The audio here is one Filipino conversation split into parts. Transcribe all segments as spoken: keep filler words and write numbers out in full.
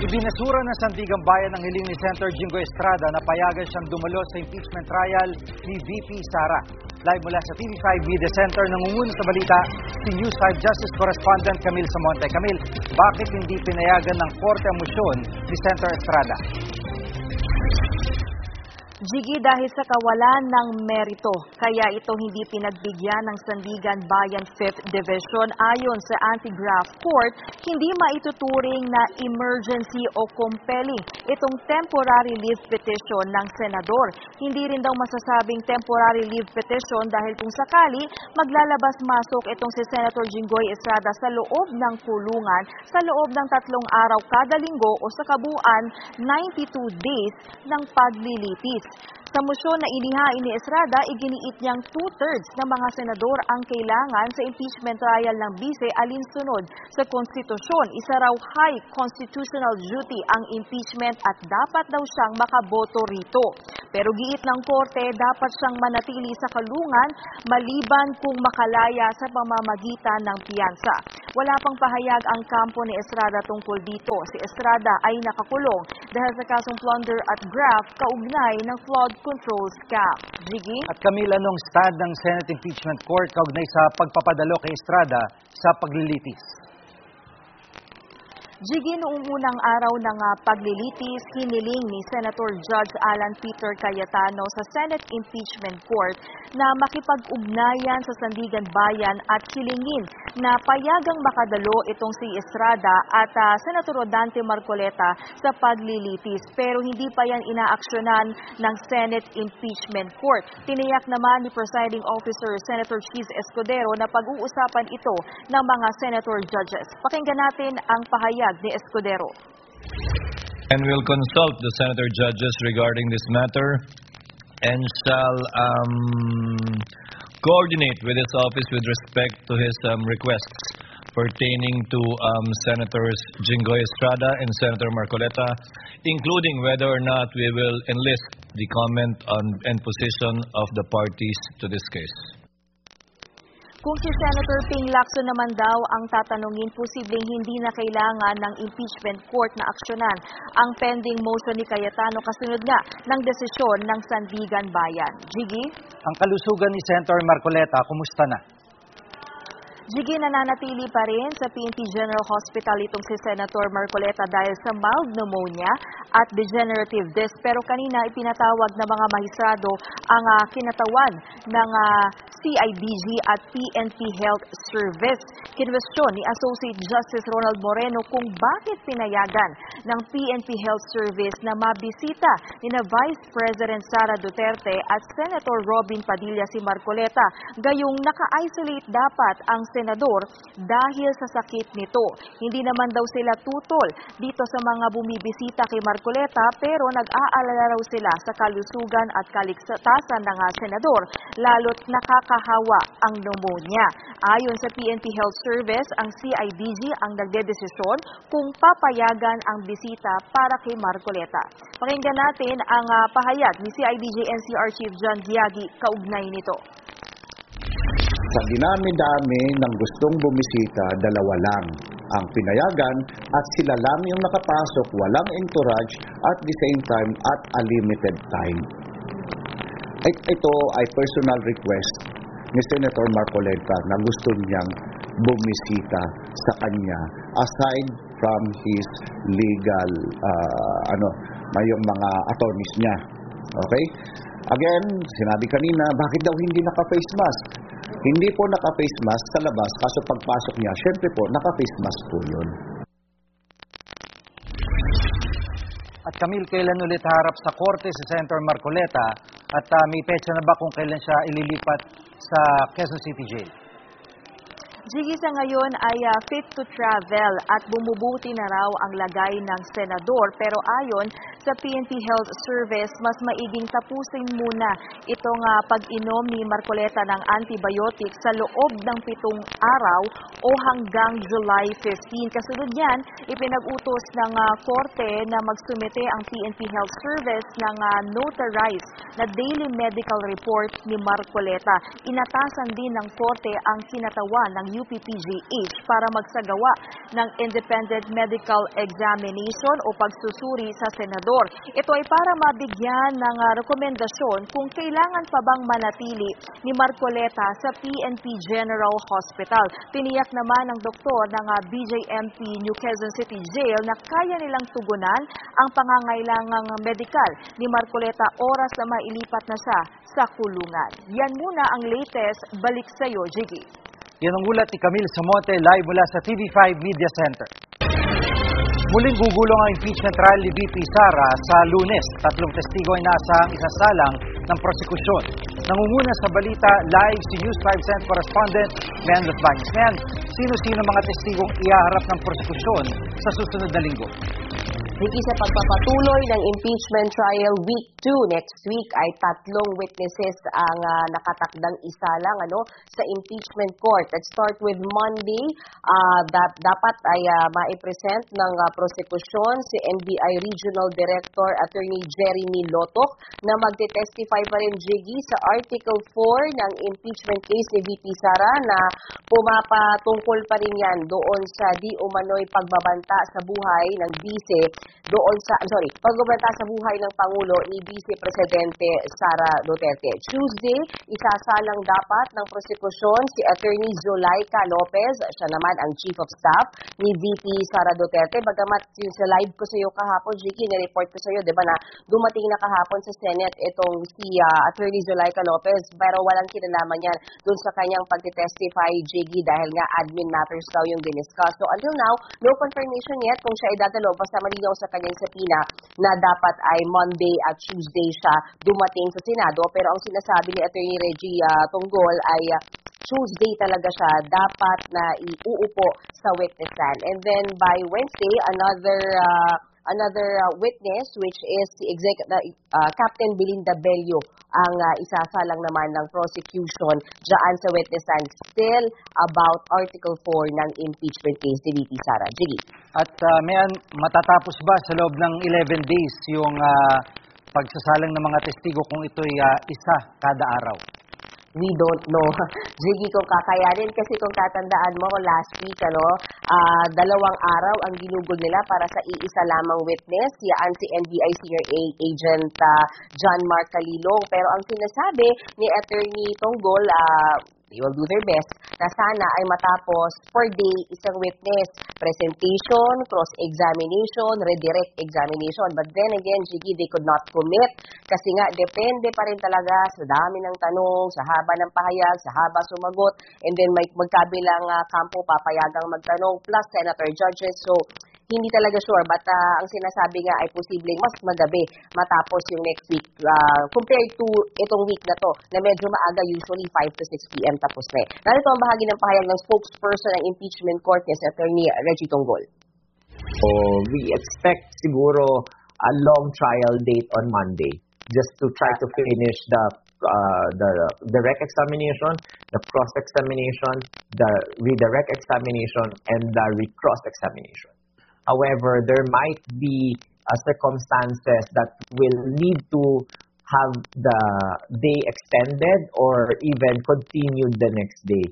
Ibinasura ng Sandigang Bayan ang hiling ni Senator Jingo Estrada na payagan siyang dumalo sa impeachment trial ni V P Sara. Live mula sa T V five Media Center, nangunguna sa balita si News five Justice Correspondent Camille Samonte. Camille, bakit hindi pinayagan ng korte ang motion ni Senator Estrada? Jiggy, dahil sa kawalan ng merito, kaya ito hindi pinagbigyan ng Sandigan Bayan fifth Division. Ayon sa Anti-Graft Court, hindi maituturing na emergency o compelling itong temporary leave petition ng senador. Hindi rin daw masasabing temporary leave petition dahil kung sakali maglalabas-masok itong si Senator Jinggoy Estrada sa loob ng kulungan sa loob ng tatlong araw kada linggo o sa kabuuan ninety-two days ng paglilitis. Sa motion na inihain ni Estrada, iginiit niyang two-thirds ng mga senador ang kailangan sa impeachment trial ng bise alinsunod sa konstitusyon. Isa raw high constitutional duty ang impeachment at dapat daw siyang makaboto rito. Pero giit ng korte, dapat siyang manatili sa kulungan maliban kung makalaya sa pamamagitan ng piyansa. Wala pang pahayag ang kampo ni Estrada tungkol dito. Si Estrada ay nakakulong dahil sa kasong plunder at graft kaugnay ng flood control scam. Jiggy? At Camille, anong stand ng Senate Impeachment Court kaugnay sa pagpapadalo kay Estrada sa paglilitis? Jiggy, noong unang araw ng uh, paglilitis, hiniling ni Senator Judge Alan Peter Cayetano sa Senate Impeachment Court na makipag-ugnayan sa Sandigan Bayan at hilingin na payagang makadalo itong si Estrada at uh, Senator Rodante Marcoleta sa paglilitis. Pero hindi pa yan inaaksyonan ng Senate Impeachment Court. Tiniyak naman ni Presiding Officer Senator Cheese Escudero na pag-uusapan ito ng mga Senator Judges. Pakinggan natin ang pahayag ni Escudero. And will consult the senator judges regarding this matter and shall um, coordinate with his office with respect to his um, requests pertaining to um, Senators Jinggoy Estrada and Senator Marcoleta, including whether or not we will enlist the comment on and position of the parties to this case. Kung si Senator Ping Lacson naman daw ang tatanungin, posibleng hindi na kailangan ng impeachment court na aksyonan ang pending motion ni Cayetano kasunod nga ng desisyon ng Sandigan Bayan. Jiggy? Ang kalusugan ni Senator Marcoleta, kumusta na? Jiggy, nananatili pa rin sa P N P General Hospital itong si Senator Marcoleta dahil sa mild pneumonia at degenerative disc. Pero kanina ipinatawag ng mga mahistrado ang uh, kinatawan ng uh, C I D G at P N P Health Service. Kinwestiyon ni Associate Justice Ronald Moreno kung bakit pinayagan ng P N P Health Service na mabisita ni na Vice President Sara Duterte at Senator Robin Padilla si Marcoleta. Gayong naka-isolate dapat ang senador dahil sa sakit nito. Hindi naman daw sila tutol dito sa mga bumibisita kay Marcoleta pero nag-aalala raw sila sa kalusugan at kaligtasan ng senador lalo't nakakahawa ang pneumonia. Ayon sa P N P Health Service, ang C I D G ang nagdedesisyon kung papayagan ang bisita para kay Marcoleta. Pakinggan natin ang uh, pahayag ni C I D G N C R Chief John Giagi kaugnay nito. Sa dinami-dami ng gustong bumisita, dalawa lang ang pinayagan at sila lang yung nakapasok, walang entourage at the same time at a limited time. Ito ay personal request ni Senator Marcoleta na gusto niyang bumisita sa kanya aside from his legal uh, ano, mayong mga attorneys niya. Okay? Again, sinabi kanina, bakit daw hindi naka-face mask? Hindi po naka-face mask sa labas, kaso pagpasok niya, syempre po, naka-face mask po yun. At Camille, kailan ulit harap sa korte si Senator Marcoleta at uh, may petsa na ba kung kailan siya ililipat sa Quezon City Jail? Jiggy, sa ngayon ay uh, fit to travel at bumubuti na raw ang lagay ng senador. Pero ayon sa P N P Health Service, mas maiging tapusin muna itong uh, pag-inom ni Marcoleta ng antibiotics sa loob ng pitong araw o hanggang July fifteenth. Kasunod niyan, ipinag-utos ng uh, korte na magsumite ang P N P Health Service ng uh, notarized na daily medical report ni Marcoleta. Inatasan din ng korte ang kinatawan ng U P P G H para magsagawa ng independent medical examination o pagsusuri sa senador. Ito ay para mabigyan ng uh, rekomendasyon kung kailangan pa bang manatili ni Marcoleta sa P N P General Hospital. Tiniyak naman ng doktor ng uh, B J M P New Quezon City Jail na kaya nilang tugunan ang pangangailangang medikal ni Marcoleta oras na mailipat na siya sa kulungan. Yan muna ang latest. Balik sa iyo, Jiggy. Yan ang ulat ni Camille Samonte live mula sa T V five Media Center. Muling gugulong ang impeachment trial ni V P Sara sa Lunes. Tatlong testigo ay nasang isasalang ng prosekusyon. Nangunguna sa balita live si News five Cent correspondent Mian Lutbañez. Mian, sino-sino mga testigong ihaharap ng prosekusyon sa susunod na linggo? Vicky, sa pagpapatuloy ng impeachment trial week two next week ay tatlong witnesses ang uh, nakatakdang isalang ano sa impeachment court. Let's start with Monday. Uh, that dapat ay uh, maipresent ng uh, prosekusyon si N B I Regional Director Attorney Jeremy Lotok na magte-testify pa rin, Jiggy, sa Article four ng impeachment case ni V P Sara na pumapatungkol pa rin yan doon sa di umano'y pagbabanta sa buhay ng bise doon sa, I'm sorry, pagbabanta sa buhay ng Pangulo ni Vice Presidente Sara Duterte. Tuesday, isasalang dapat ng prosekusyon si Attorney Zulaika Lopez, siya naman ang Chief of Staff ni V P Sara Duterte. Bagamat yung sa live ko sa iyo kahapon, Jiggy, nireport ko sa iyo, di ba na dumating na kahapon sa Senate itong si uh, Attorney Zulaika Lopez, pero walang kinalaman yan doon sa kanyang pagtitestify, Jiggy, dahil nga admin matters daw yung diniscuss. So until now, no confirmation yet kung siya ay dadalo, basta malinaw sa kanyang sapina na dapat ay Monday at Tuesday siya dumating sa Senado. Pero ang sinasabi ni Attorney Reggie uh, Tonggol ay uh, Tuesday talaga siya dapat na iuupo sa witness stand. And then by Wednesday, another uh, another uh, witness, which is si Exec- uh, Captain Belinda Bello, ang uh, isasalang naman ng prosecution dyan sa witness stand, still about Article four ng impeachment case ni V P Sara. Jiggy. At uh, Mian, matatapos ba sa loob ng eleven days yung uh, pagsasalang ng mga testigo kung ito'y uh, isa kada araw? We don't know. Jiggy, kung kakayanin, kasi kung tatandaan mo last week, ano, uh, dalawang araw ang ginugol nila para sa iisa lamang witness, yan si N B I Senior A Agent uh, John Mark Calilong. Pero ang sinasabi ni Attorney Tonggol, uh, they will do their best na sana ay matapos per day isang witness, presentation, cross-examination, redirect examination. But then again, Jiggy, they could not commit kasi nga depende pa rin talaga sa dami ng tanong, sa haba ng pahayag, sa haba sumagot, and then may magkabilang uh, kampo papayagang magtanong, plus senator judges. So, hindi talaga sure, but uh, ang sinasabi nga ay posibleng mas magabi matapos yung next week uh, compared to itong week na to na medyo maaga, usually five to six p m tapos na eh. Narito ang bahagi ng pahayag ng spokesperson ng impeachment court ni Attorney Reggie Tonggol. So we expect siguro a long trial date on Monday just to try to finish the uh, the direct examination, the cross examination, the redirect examination, and the recross examination. However, there might be uh, circumstances that will need to have the day extended or even continued the next day.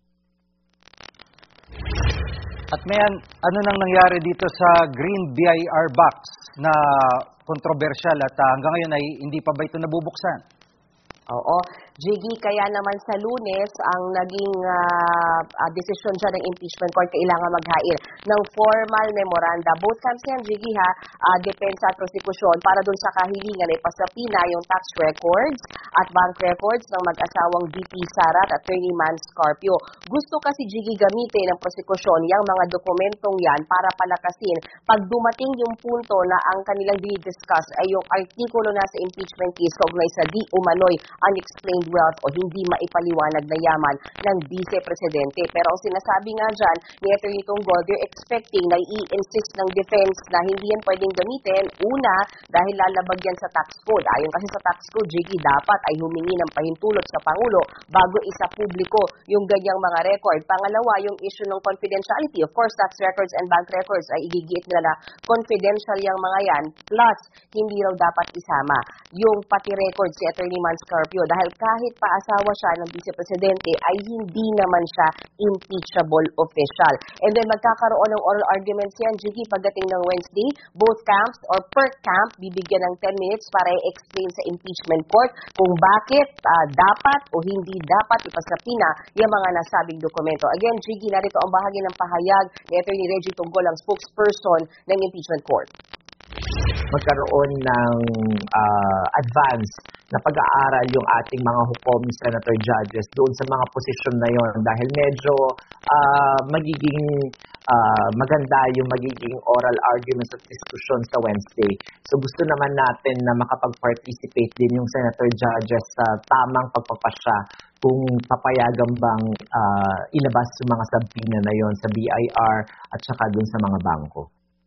At Mian, ano nang nangyari dito sa Green B I R box na kontrobersyal at uh, hanggang ngayon ay hindi pa ba ito nabubuksan? Oo. Jiggy, kaya naman sa Lunes, ang naging uh, uh, desisyon dyan ng impeachment court, kailangan maghain ng formal memoranda. Both camps yan, Jiggy, ha, uh, depensa at prosekusyon para dun sa kahilingan ay pasapina yung tax records at bank records ng mag-asawang V P Sara at Attorney Man Scarpio. Gusto kasi, Jiggy, gamitin ng prosekusyon yung mga dokumentong yan para palakasin pag dumating yung punto na ang kanilang di-discuss ay yung artikulo na sa impeachment case kaugnay sa di umano'y unexplained wealth o hindi maipaliwanag na yaman ng Vice Presidente. Pero ang sinasabi nga dyan ni Attorney Tonggol, they're expecting na i-insist ng defense na hindi yan pwedeng gamitin. Una, dahil lalabag yan sa tax code. Ayon kasi sa tax code, Jiggy, dapat ay humingi ng pahintulot sa Pangulo bago isa publiko yung ganyang mga record. Pangalawa, yung issue ng confidentiality. Of course, tax records and bank records ay igigiit nila na confidential yung mga yan. Plus, hindi raw dapat isama yung pati records si Attorney Man Scarpio dahil kahit kahit pa asawa siya ng Vice Presidente ay hindi naman siya impeachable official. And then magkakaroon ng oral arguments yan, Jiggy, pagdating ng Wednesday. Both camps or per camp bibigyan ng ten minutes para i-explain sa impeachment court kung bakit uh, dapat o hindi dapat ipasapina yung mga nasabing dokumento. Again, Jiggy, narito ang bahagi ng pahayag ni Attorney Reggie Tonggol, ang spokesperson ng impeachment court. Magkaroon ng uh, advance na pag-aaral yung ating mga hukom, senator, judges doon sa mga posisyon na yon dahil medyo uh, magiging uh, maganda yung magiging oral arguments at discussion sa Wednesday. So gusto naman natin na makapag-participate din yung senator, judges sa tamang pagpapasya kung papayagan bang uh, ilabas yung mga subpoena na yon sa B I R at saka doon sa mga bangko.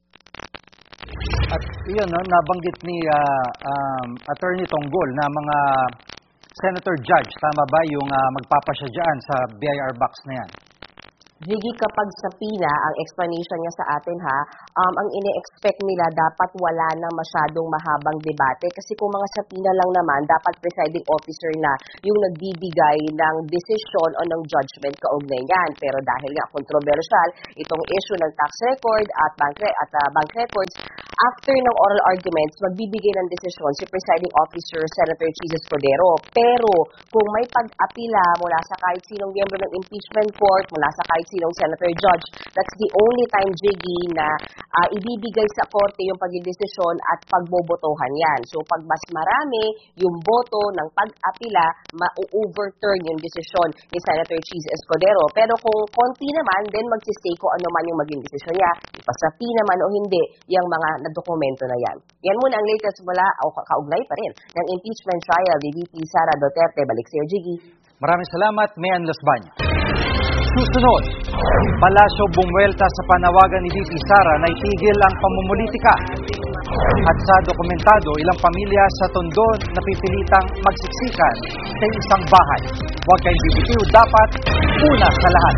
At yun, no, nabanggit ni uh, um, Attorney Tonggol na mga senator judge, tama ba yung uh, magpapasya dyan sa B I R box na yan? Jiggy, kapag sapina, ang explanation niya sa atin ha, um, ang ine-expect nila dapat wala na masyadong mahabang debate kasi kung mga sapina lang naman, dapat presiding officer na yung nagbibigay ng decision o ng judgment kaugnay niyan. Pero dahil nga controversial, itong issue ng tax record at bank, re at, uh, bank records, after ng oral arguments, magbibigay ng desisyon si presiding officer, Senator Chis Escudero. Pero kung may pag-apila mula sa kahit sinong miyembro ng impeachment court, mula sa kahit sinong senator judge, that's the only time, Jiggy, na uh, ibibigay sa korte yung pagdidesisyon at pagbobotohan yan. So pag mas marami yung boto ng pag-apila, ma-overturn yung desisyon ni Senator Chis Escudero. Pero kung konti naman, then magsistay ko ano man yung maging desisyon niya, ipasapi naman o hindi, yung mga dokumento na yan. Yan muna ang latest mula, o kaugnay pa rin, ng impeachment trial ni V P Sara Duterte. Balik sa'yo, Jiggy. Maraming salamat, Mayan Las Bañas. Susunod, Palasyo bumuelta sa panawagan ni V P Sara na itigil ang pamumulitika. At sa dokumentado, ilang pamilya sa Tondo napipilitang magsiksikan sa isang bahay. Huwag kayong bibitiw, dapat una sa lahat.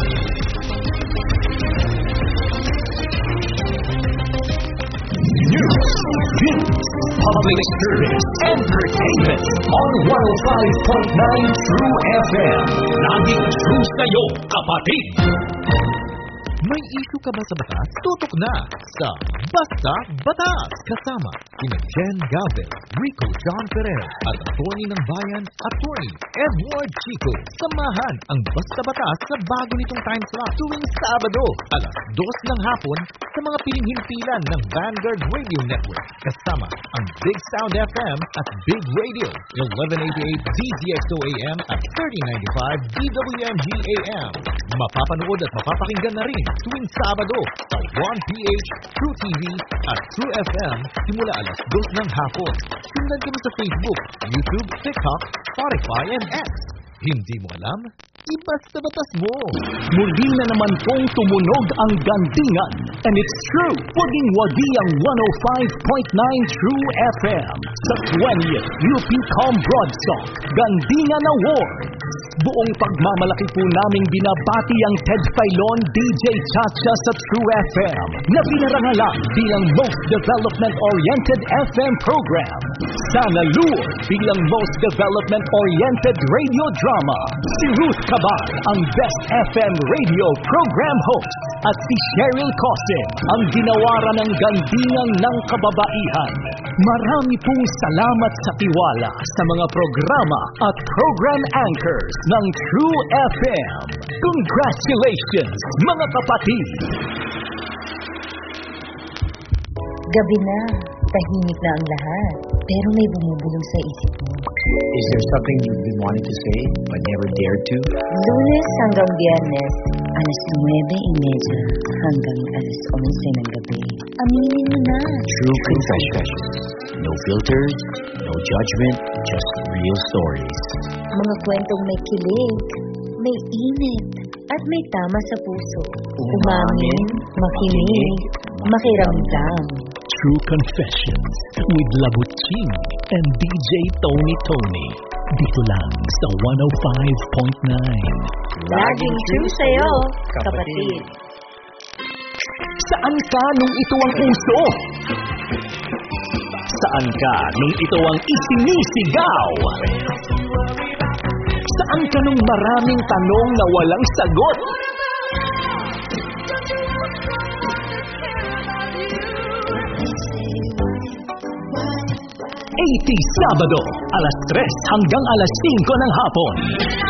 News, views, public service, entertainment on one oh five point nine True F M. Laging true sa'yo, kapatid! May issue ka ba sa batas? Tutok na sa Basta Batas! Kasama sina Jen Galvez, Rico John Ferrer at attorney ng bayan, attorney Edward Chico. Samahan ang Basta Batas sa bago nitong time slot tuwing Sabado, alas dos ng hapon sa mga piling-himpilan ng Vanguard Radio Network. Kasama ang Big Sound F M at Big Radio, eleven eighty-eight D Z X O A M at thirty ninety-five D W M G A M. Mapapanood at mapapakinggan na rin tuwing Sabado sa one P H, True T V at True F M simula alas dos ng hapon. Sundan kami sa Facebook, YouTube, TikTok, Spotify, and X. Hindi mo alam? Ibasta batas mo! Muli na naman pong tumunog ang gandingan. And it's true, pwedeng wagi ang one oh five point nine True F M sa twentieth U P Com Broadstock Gandingan Award. Buong pagmamalaki po naming binabati ang Ted Filon D J Chacha sa True F M na pinarangalan bilang Most Development-Oriented F M Program. Sana Lure bilang Most Development-Oriented Radio Drama. Si Ruth Cabal ang Best F M Radio Program Host. At si Cheryl Cosim ang ginawaran ng gandingan ng kababaihan. Marami pong salamat sa tiwala sa mga programa at program anchors ng True F M. Congratulations, mga kapatid! Gabi na, tahimik na ang lahat, pero may bumubulong sa isip mo. Is there something you've been wanting to say but never dared to? Lunes hanggang Biyernes, alas nuwebe y media hanggang alas onse ng gabi. Aminin mo na. True Confessions. No filters, no judgment, just real stories. Mga kwentong may kilig, may init, at may tama sa puso. Umamin, makinig, makiramdam. True Confessions with Labuching and D J Tony Tony. Dito lang sa one oh five point nine. Laging true sa'yo, kapatid. Saan ka nung ito ang uso? Saan ka nung ito ang isinisigaw? Ang tanong maraming tanong na walang sagot. eighty Sabado, alas tres hanggang alas singko ng hapon.